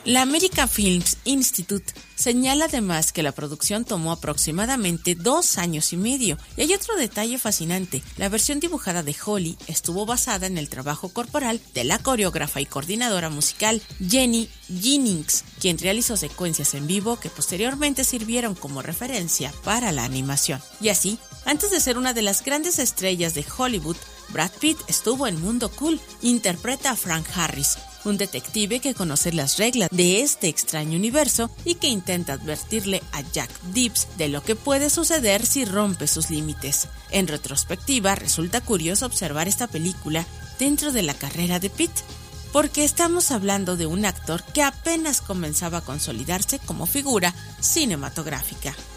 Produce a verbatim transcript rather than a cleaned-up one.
La American Film Institute señala además que la producción tomó aproximadamente dos años y medio. Y hay otro detalle fascinante: la versión dibujada de Holly estuvo basada en el trabajo corporal de la coreógrafa y coordinadora musical Jenny Jennings, quien realizó secuencias en vivo que posteriormente sirvieron como referencia para la animación. Y así, antes de ser una de las grandes estrellas de Hollywood, Brad Pitt estuvo en Mundo Cool. Interpreta a Frank Harris, un detective que conoce las reglas de este extraño universo y que intenta advertirle a Jack Gibbs de lo que puede suceder si rompe sus límites. En retrospectiva, resulta curioso observar esta película dentro de la carrera de Pitt, porque estamos hablando de un actor que apenas comenzaba a consolidarse como figura cinematográfica.